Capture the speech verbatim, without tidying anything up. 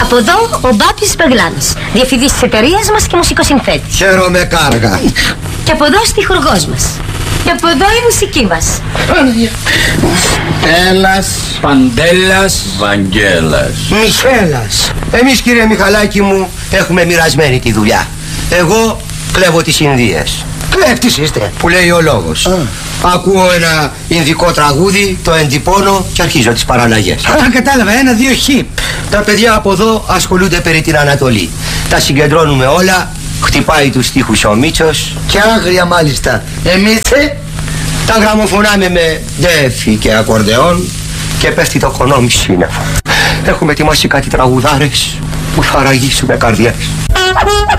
Από εδώ ο Μπάπης Μπαγλάνος, διευθυντής της εταιρείας μας και μουσικοσυνθέτης. Χαίρομαι κάργα. Και από εδώ στιχουργός μας. Και από εδώ η μουσική μας. Έλλας, Παντέλας, Βαγγέλας, Μιχέλας. Εμείς, κύριε Μιχαλάκη μου, έχουμε μοιρασμένη τη δουλειά. Εγώ κλέβω τις Ινδίες. Κλέφτης είστε, που λέει ο λόγος. Α. Ακούω ένα ινδικό τραγούδι, το εντυπώνω και αρχίζω τις παραλλαγές. Α, κατάλαβα, ένα, δύο, χι. Τα παιδιά από εδώ ασχολούνται περί την Ανατολή. Τα συγκεντρώνουμε όλα, χτυπάει τους στίχους ο Μίτσος. Και άγρια μάλιστα. Εμείς ε? Τα γραμμοφωνάμε με ντέφι και ακορδεόν και πέφτει το κονόμι σύννεφο. Έχουμε ετοιμάσει κάτι τραγουδάρες που θα ραγίσουμε καρδιές.